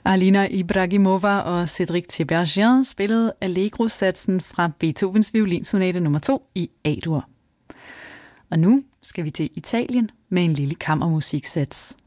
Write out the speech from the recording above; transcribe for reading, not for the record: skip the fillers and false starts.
Alina Ibragimova og Cédric Tiberghien spillede Allegro-satsen fra Beethovens violinsonate nummer 2 i A-dur. Og nu skal vi til Italien med en lille kammermusiksats.